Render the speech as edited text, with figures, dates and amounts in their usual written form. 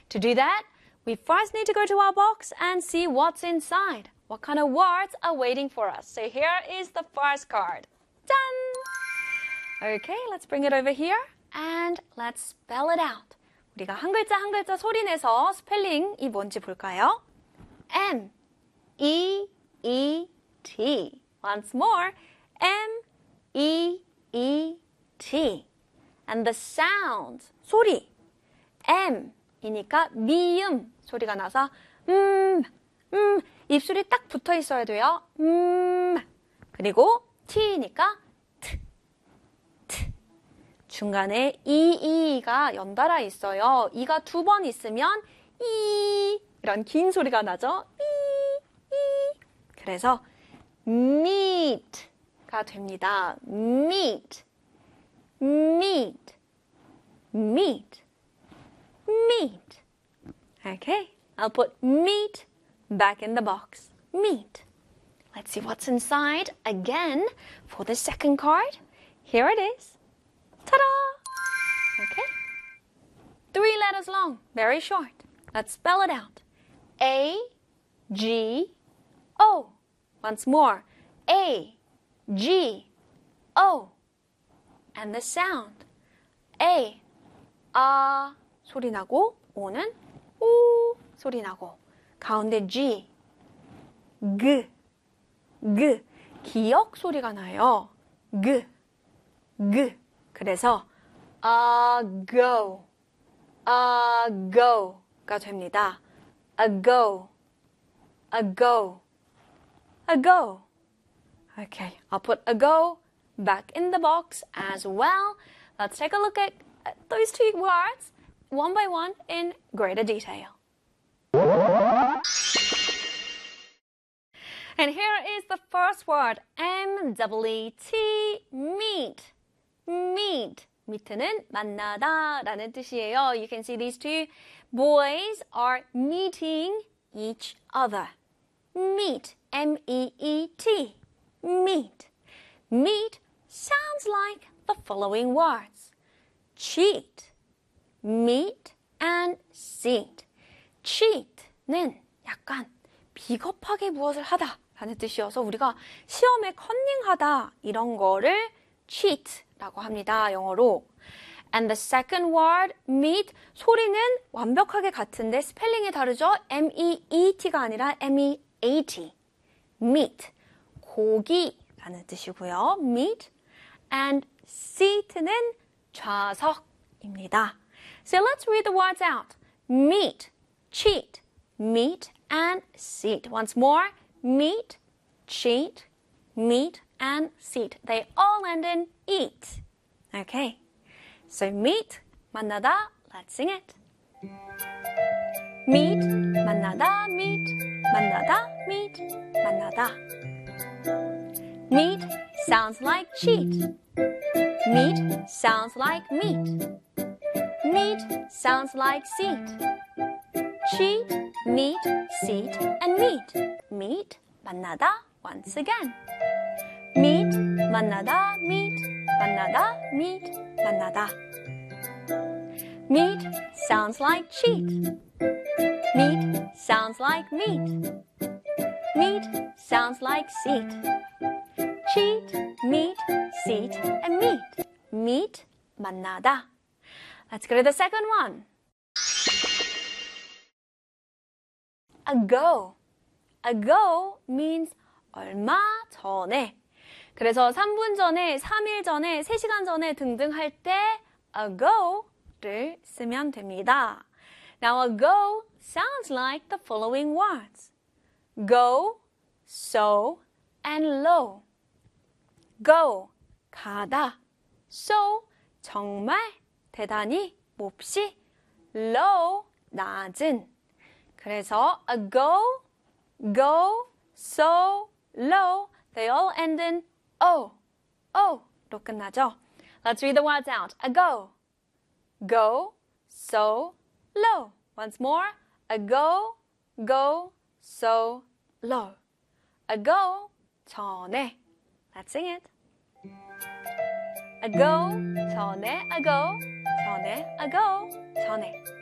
To do that, we first need to go to our box and see what's inside. What kind of words are waiting for us? So here is the first card. Done! Okay, let's bring it over here and let's spell it out. 우리가 한 글자 한 글자 소리내서 스펠링이 뭔지 볼까요? M, E, E, T. Once more, M, E, E, T. And the sound, 소리. M이니까 미음 소리가 나서 입술이 딱 붙어 있어야 돼요. 그리고 T니까 T. 중간에 E가 연달아 있어요. E가 두 번 있으면 E 이런 긴 소리가 나죠. E. 그래서 meat가 됩니다. meat. Okay, I'll put meat back in the box. Meat. Let's see what's inside again for the second card. Here it is. Ta-da! Okay. 3 letters long, very short. Let's spell it out. A, G, O. Once more. A, G, O. And the sound. A, 소리 나고 O는 오 소리 나고 가운데 G, G. 기역 소리가 나요. G. 그래서 go가 됩니다. go. Okay, I'll put a go back in the box as well. Let's take a look at those two words one by one in greater detail. And here is the first word, M-E-E-T, meet. meet는 만나다 라는 뜻이에요. You can see these two boys are meeting each other. meet, M-E-E-T, meet. Meet sounds like the following words. cheat, meet, and seat. cheat는 약간 비겁하게 무엇을 하다 라는 뜻이어서 우리가 시험에 컨닝하다 이런 거를 cheat라고 합니다. 영어로. And the second word, meat, 소리는 완벽하게 같은데 스펠링이 다르죠? M-E-E-T가 아니라 M-E-A-T. meat, 고기라는 뜻이고요. meat. And seat는 좌석입니다. So let's read the words out. meet, cheat, meet, and seat. Once more, meet, cheat, meet, and seat. They all end in eat. Okay. So meet, 만나다, let's sing it. meet, 만나다, meet, 만나다, meet, 만나다. meet sounds like cheat. meet sounds like meet. meet sounds like seat. cheat, meet, seat, and meet. meet, 만나다, once again. meet, 만나다, meet, 만나다, meet, 만나다. meet sounds like cheat. meet sounds like meet. meet sounds like seat. cheat, meet, seat, and meet. meet, 만나다. Let's go to the second one. ago. ago means 얼마 전에. 그래서 3분 전에, 3일 전에, 3시간 전에 등등 할 때 ago를 쓰면 됩니다. Now ago sounds like the following words. go, so, and low. go, 가다. so, 정말, 대단히, 몹시. low, 낮은. 그래서 ago, go, so, low, they all end in O. O로 끝나죠? Let's read the words out. ago, go, so, low. Once more. ago, go, so, low. ago, 전에. Let's sing it. ago, 전에, ago, 전에, ago, 전에.